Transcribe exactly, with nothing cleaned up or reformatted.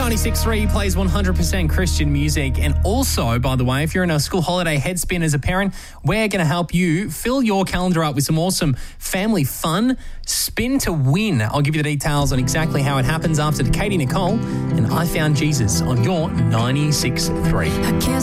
ninety-six point three plays one hundred percent Christian music. And also, by the way, if you're in a school holiday head spin as a parent, we're going to help you fill your calendar up with some awesome family fun. Spin to win. I'll give you the details on exactly how it happens after Katie Nicole and I Found Jesus on your ninety-six point three.